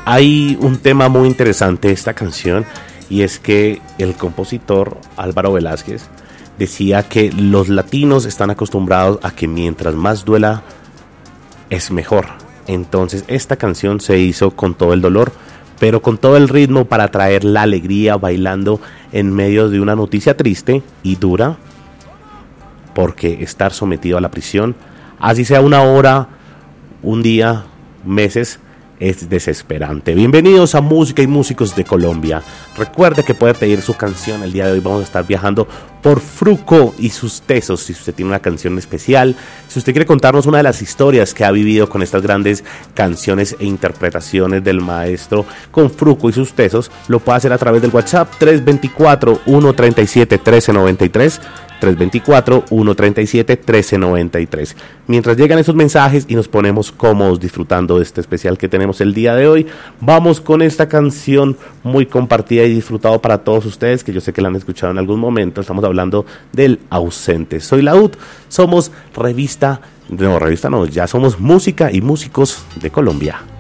Hay un tema muy interesante de esta canción, y es que el compositor Álvaro Velázquez decía que los latinos están acostumbrados a que mientras más duela es mejor. Entonces esta canción se hizo con todo el dolor, pero con todo el ritmo para traer la alegría, bailando en medio de una noticia triste y dura, porque estar sometido a la prisión, así sea una hora, un día, meses, es desesperante. Bienvenidos a Música y Músicos de Colombia. Recuerde que puede pedir su canción. El día de hoy vamos a estar viajando por Fruco y sus tesos. Si usted tiene una canción especial, si usted quiere contarnos una de las historias que ha vivido con estas grandes canciones e interpretaciones del maestro con Fruco y sus tesos, lo puede hacer a través del WhatsApp 324-137-1393, 324-137-1393. Mientras llegan esos mensajes y nos ponemos cómodos disfrutando de este especial que tenemos el día de hoy, vamos con esta canción muy compartida y disfrutado para todos ustedes, que yo sé que la han escuchado en algún momento. Estamos hablando del ausente. Soy Laúd, somos ya somos Música y Músicos de Colombia.